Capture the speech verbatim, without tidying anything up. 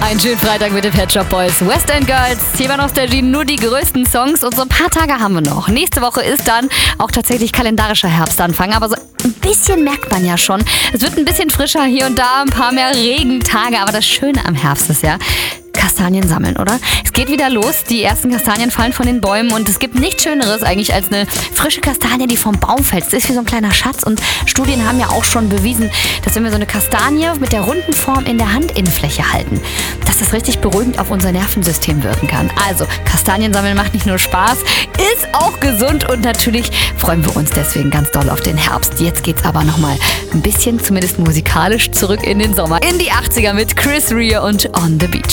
Einen schönen Freitag mit den Pet Shop Boys. West End Girls, Thema Nostalgie, nur die größten Songs und so ein paar Tage haben wir noch. Nächste Woche ist dann auch tatsächlich kalendarischer Herbstanfang, aber so ein bisschen merkt man ja schon. Es wird ein bisschen frischer, hier und da ein paar mehr Regentage, aber das Schöne am Herbst ist ja, Kastanien sammeln, oder? Es geht wieder los, die ersten Kastanien fallen von den Bäumen und es gibt nichts Schöneres eigentlich als eine frische Kastanie, die vom Baum fällt. Das ist wie so ein kleiner Schatz und Studien haben ja auch schon bewiesen, dass wenn wir so eine Kastanie mit der runden Form in der Handinnenfläche halten, dass das richtig beruhigend auf unser Nervensystem wirken kann. Also, Kastanien sammeln macht nicht nur Spaß, ist auch gesund und natürlich freuen wir uns deswegen ganz doll auf den Herbst. Jetzt geht's aber nochmal ein bisschen, zumindest musikalisch, zurück in den Sommer. In die achtziger mit Chris Rea und On the Beach.